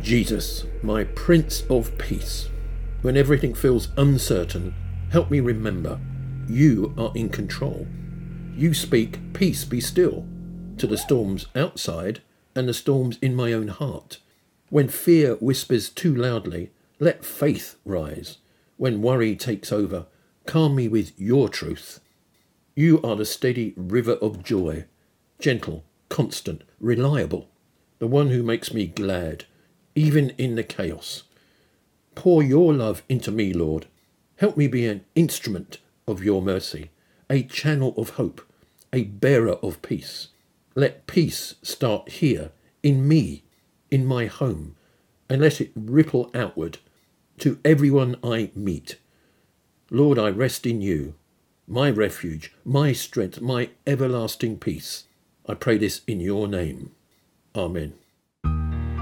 Jesus, my Prince of Peace, when everything feels uncertain, help me remember you are in control. You speak, peace be still, to the storms outside and the storms in my own heart. When fear whispers too loudly, let faith rise. When worry takes over, calm me with your truth. You are the steady river of joy, gentle, constant, reliable, the one who makes me glad, even in the chaos. Pour your love into me, Lord. Help me be an instrument of your mercy, a channel of hope, a bearer of peace. Let peace start here, in me, in my home, and let it ripple outward to everyone I meet. Lord, I rest in you, my refuge, my strength, my everlasting peace. I pray this in your name. Amen.